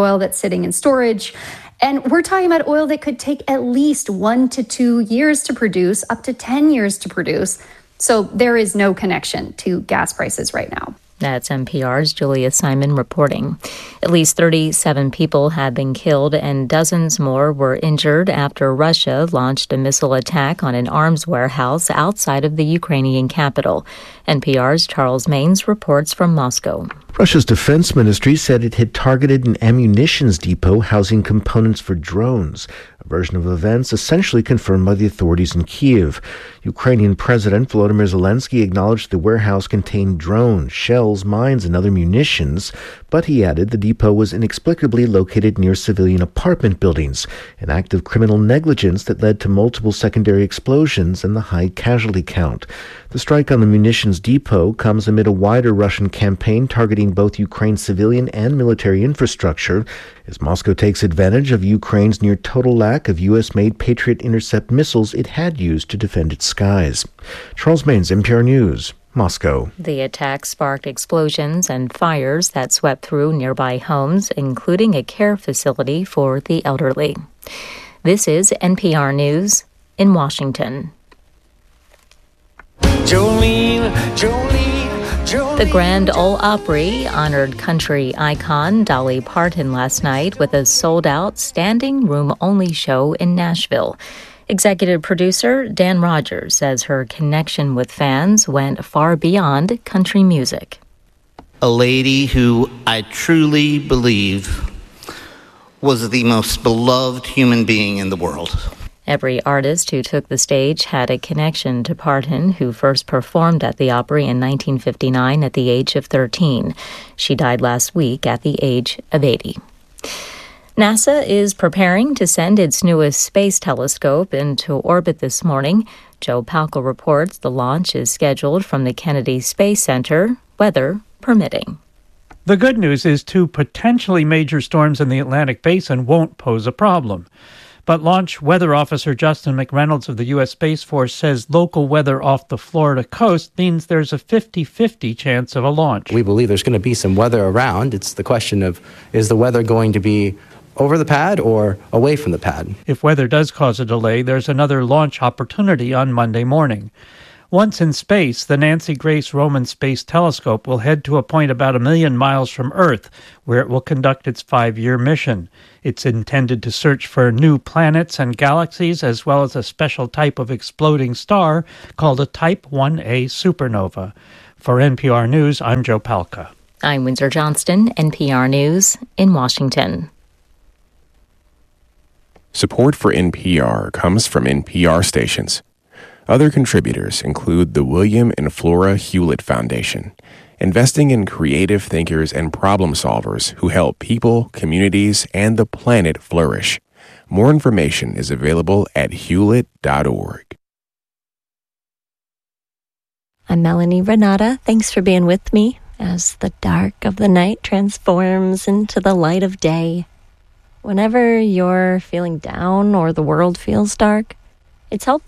oil that's sitting in storage. And we're talking about oil that could take at least 1 to 2 years to produce, up to 10 years to produce. So there is no connection to gas prices right now. That's NPR's Julia Simon reporting. At least 37 people have been killed and dozens more were injured after Russia launched a missile attack on an arms warehouse outside of the Ukrainian capital. NPR's Charles Maines reports from Moscow. Russia's defense ministry said it had targeted an ammunitions depot housing components for drones, a version of events essentially confirmed by the authorities in Kyiv. Ukrainian President Volodymyr Zelensky acknowledged the warehouse contained drones, shells, mines, and other munitions, but he added the depot was inexplicably located near civilian apartment buildings, an act of criminal negligence that led to multiple secondary explosions and the high casualty count. The strike on the munitions depot comes amid a wider Russian campaign targeting both Ukraine's civilian and military infrastructure as Moscow takes advantage of Ukraine's near-total lack of U.S.-made Patriot intercept missiles it had used to defend its skies. Charles Maines, NPR News, Moscow. The attack sparked explosions and fires that swept through nearby homes, including a care facility for the elderly. This is NPR News in Washington. Jolene, Jolene, Jolene. The Grand Ole Opry honored country icon Dolly Parton last night with a sold-out standing room-only show in Nashville. Executive producer Dan Rogers says her connection with fans went far beyond country music. A lady who I truly believe was the most beloved human being in the world. Every artist who took the stage had a connection to Parton, who first performed at the Opry in 1959 at the age of 13. She died last week at the age of 80. NASA is preparing to send its newest space telescope into orbit this morning. Joe Palca reports the launch is scheduled from the Kennedy Space Center, weather permitting. The good news is 2 potentially major storms in the Atlantic Basin won't pose a problem. But Launch Weather Officer Justin McReynolds of the U.S. Space Force says local weather off the Florida coast means there's a 50-50 chance of a launch. We believe there's going to be some weather around. It's the question of, is the weather going to be over the pad or away from the pad? If weather does cause a delay, there's another launch opportunity on Monday morning. Once in space, the Nancy Grace Roman Space Telescope will head to a point about 1 million miles from Earth, where it will conduct its 5-year mission. It's intended to search for new planets and galaxies, as well as a special type of exploding star called a Type 1a supernova. For NPR News, I'm Joe Palca. I'm Windsor Johnston, NPR News in Washington. Support for NPR comes from NPR stations. Other contributors include the William and Flora Hewlett Foundation, investing in creative thinkers and problem solvers who help people, communities, and the planet flourish. More information is available at hewlett.org. I'm Melanie Renata. Thanks for being with me as the dark of the night transforms into the light of day. Whenever you're feeling down or the world feels dark, it's helpful